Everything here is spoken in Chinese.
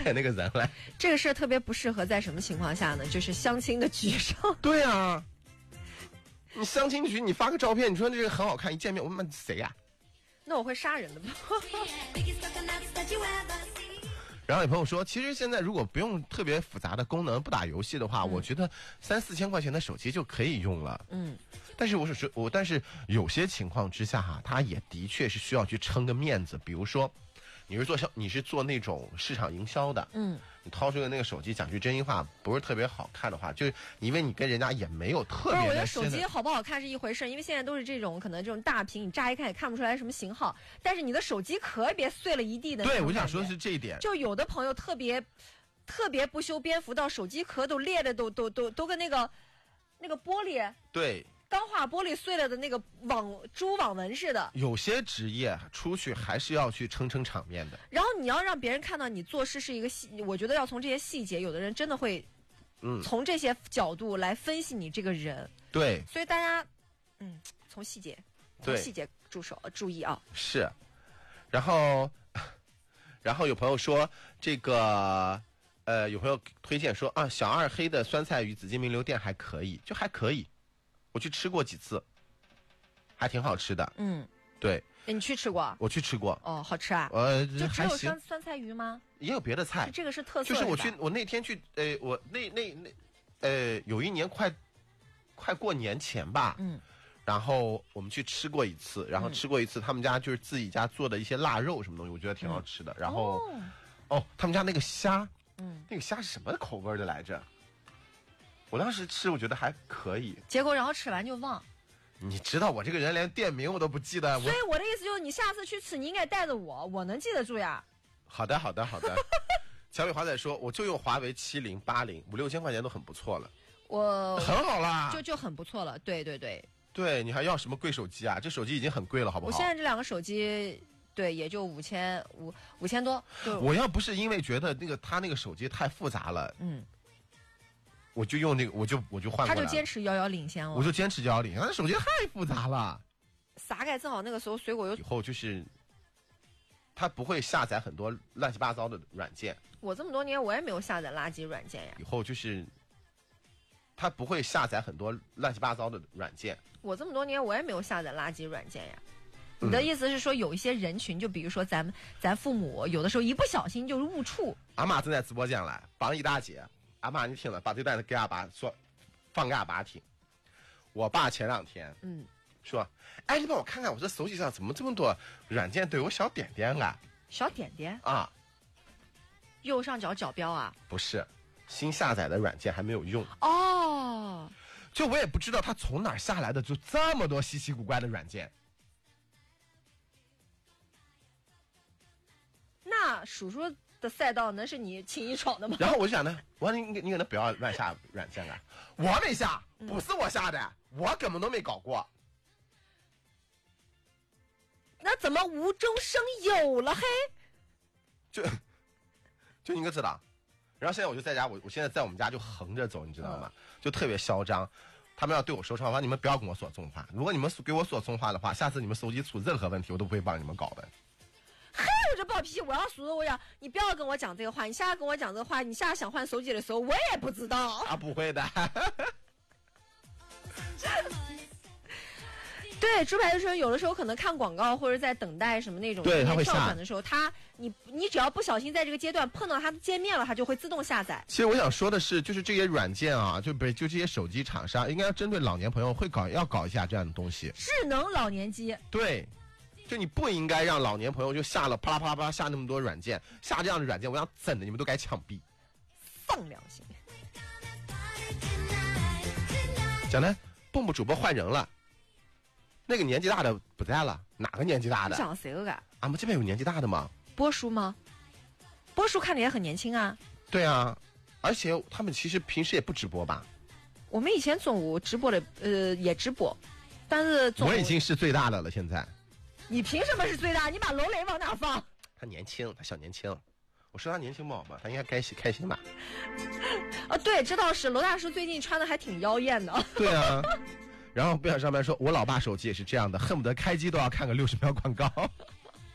点那个人来。 这个事儿特别不适合在什么情况下呢？就是相亲的局上。 对啊，你相亲局你发个照片，你说这个很好看，一见面我问谁呀？ 那我会杀人的吧？ 然后有朋友说，其实现在如果不用特别复杂的功能，不打游戏的话，我觉得3-4千块钱的手机就可以用了。但是但是有些情况之下哈，它也的确是需要去撑个面子。比如说，你是做那种市场营销的，你掏出那个手机，讲句真心话，不是特别好看的话，就是因为你跟人家也没有特别的。 我觉得手机好不好看是一回事，因为现在都是这种可能这种大屏，你乍一看也看不出来什么型号，但是你的手机壳别碎了一地的。 对，我想说的是这一点。 就有的朋友特别不修边幅，到手机壳都裂的都跟那个玻璃。 对。 钢化玻璃碎了的那个蛛网纹似的。有些职业出去还是要去撑场面的。 然后你要让别人看到你做事是一个我觉得要从这些细节，有的人真的会，从这些角度来分析你这个人。 对。 所以大家，从细节注意啊。 是，然后有朋友说这个，有朋友推荐说啊，小二黑的酸菜鱼紫金名流店还可以，就还可以。我去吃过几次，还挺好吃的。对。 你去吃过？ 我去吃过。 哦，好吃啊。就只有酸菜鱼吗？ 也有别的菜。 这个是特色。 就是我那天去，我有一年快过年前吧。然后我们去吃过一次，他们家就是自己家做的一些腊肉什么东西，我觉得挺好吃的。然后，他们家那个虾，那个虾是什么口味的来着？我当时吃，我觉得还可以。 结果然后吃完就忘。 你知道我这个人连店名我都不记得。 所以我的意思就是，你下次去吃，你应该带着我能记得住呀。 好的。小伟华仔说，我就用华为70、80，5-6千块钱都很不错了。很好啦， 就很不错了。对。 对，你还要什么贵手机啊？这手机已经很贵了，好不好？ 我现在这两个手机，对，也就5000多。 我要不是因为觉得他那个手机太复杂了，我就用那个，我就换过来。 他就坚持遥遥领先了。 我就坚持遥遥领先，他手机太复杂了。 撒开正好那个时候水果又。 以后就是他不会下载很多乱七八糟的软件。 我这么多年我也没有下载垃圾软件呀。 以后就是他不会下载很多乱七八糟的软件。 我这么多年我也没有下载垃圾软件呀。你的意思是说，有一些人群，就比如说咱父母，有的时候一不小心就是误触。 阿妈正在直播间来帮一大姐。阿妈，你听了，把这段给阿爸说，放给阿爸听。我爸前2天，说，哎，你帮我看看，我这手机上怎么这么多软件都有小点点啊？ 小点点啊？ 右上角角标啊？ 不是，新下载的软件还没有用。 哦。 就我也不知道他从哪儿下来的，就这么多稀奇古怪的软件。 那叔叔的赛道能是你轻易闯的吗？ 然后我就想呢，我说你可能不要乱下软件啊。我没下，不是我下的，我根本都没搞过。 那怎么无中生有了嘿？ 就你可知道。然后现在我就在家，我现在在我们家就横着走，你知道吗？就特别嚣张。他们要对我说话，你们不要跟我说重话。如果你们给我说重话的话，下次你们手机出任何问题，我都不会帮你们搞的。 嘿，我这暴脾气，我要叔叔，你不要跟我讲这个话，你下次跟我讲这个话，你下次想换手机的时候，我也不知道。 不会的。 对，猪排就说有的时候可能看广告或者在等待什么那种跳转的时候，你只要不小心在这个阶段碰到它的界面了，它就会自动下载。 其实我想说的是，就是这些软件啊，就这些手机厂商应该要针对老年朋友要搞一下这样的东西。 智能老年机。 对。就你不应该让老年朋友就下了啪啦啪啦啪啦下那么多软件，下这样的软件，我想整的你们都该枪毙。 丧良心。 讲呢，蹦蹦主播换人了，那个年纪大的不在了，哪个年纪大的？ 你讲谁个？ 俺们这边有年纪大的吗？ 波叔吗？波叔看着也很年轻啊。 对啊，而且他们其实平时也不直播吧？ 我们以前中午直播的，也直播，但是我已经是最大的了，现在。 你凭什么是最大？你把楼雷往哪放？ 他年轻，他小年轻。我说他年轻不好吧？他应该开心吧？ 对，这倒是。罗大叔最近穿的还挺妖艳的。 对啊。然后不想上班说，我老爸手机也是这样的，恨不得开机都要看个60秒广告。